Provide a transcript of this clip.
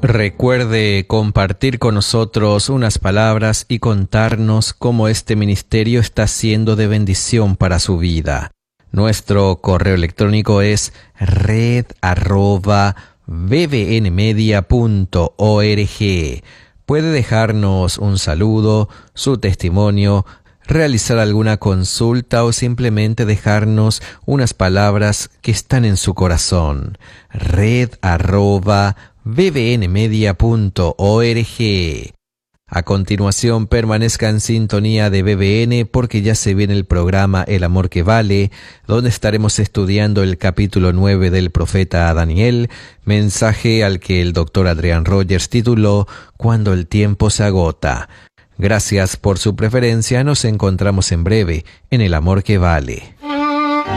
Recuerde compartir con nosotros unas palabras y contarnos cómo este ministerio está siendo de bendición para su vida. Nuestro correo electrónico es red@bbnmedia.org. Puede dejarnos un saludo, su testimonio, realizar alguna consulta o simplemente dejarnos unas palabras que están en su corazón. red@bbnmedia.org. A continuación, permanezca en sintonía de BBN porque ya se viene el programa El Amor que Vale, donde estaremos estudiando el capítulo 9 del profeta Daniel, mensaje al que el Dr. Adrian Rogers tituló Cuando el tiempo se agota. Gracias por su preferencia, nos encontramos en breve en El Amor que Vale.